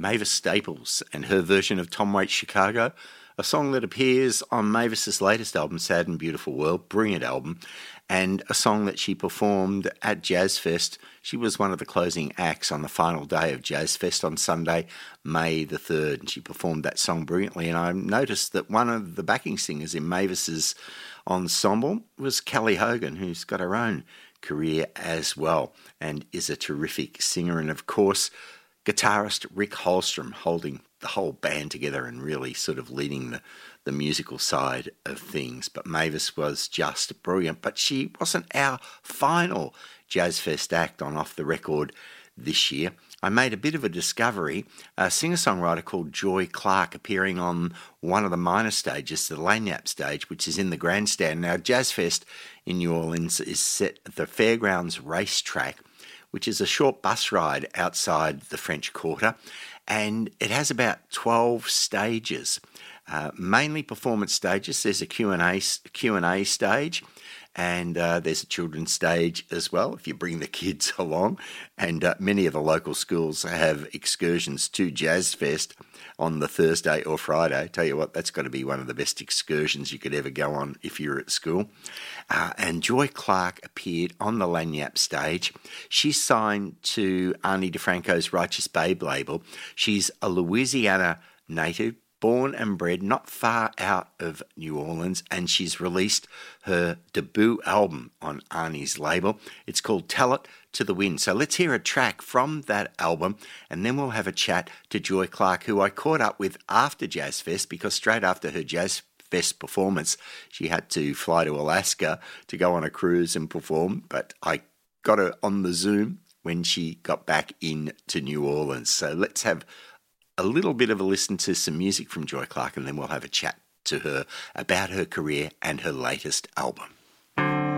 Mavis Staples and her version of Tom Waits' Chicago, a song that appears on Mavis's latest album, Sad and Beautiful World, brilliant album, and a song that she performed at Jazz Fest. She was one of the closing acts on the final day of Jazz Fest on Sunday, May the 3rd, and she performed that song brilliantly. And I noticed that one of the backing singers in Mavis's ensemble was Kelly Hogan, who's got her own career as well and is a terrific singer. And of course, guitarist Rick Holstrom holding the whole band together and really sort of leading the musical side of things. But Mavis was just brilliant. But she wasn't our final Jazz Fest act on Off the Record this year. I made a bit of a discovery, a singer-songwriter called Joy Clark appearing on one of the minor stages, the Lagniappe stage, which is in the grandstand. Now, Jazz Fest in New Orleans is set at the Fairgrounds Racetrack, which is a short bus ride outside the French Quarter, and it has about 12 stages, mainly performance stages. There's a Q&A stage, and there's a children's stage as well if you bring the kids along. And many of the local schools have excursions to Jazz Fest on the Thursday or Friday. Tell you what, that's got to be one of the best excursions you could ever go on if you're at school. And Joy Clark appeared on the Lagniappe stage. She's signed to Ani DeFranco's Righteous Babe label. She's a Louisiana native, born and bred not far out of New Orleans, and she's released her debut album on Arnie's label. It's called Tell It to the Wind. So let's hear a track from that album, and then we'll have a chat to Joy Clark, who I caught up with after Jazz Fest, because straight after her Jazz Fest performance, she had to fly to Alaska to go on a cruise and perform, but I got her on the Zoom when she got back into New Orleans. So let's have a little bit of a listen to some music from Joy Clark, and then we'll have a chat to her about her career and her latest album.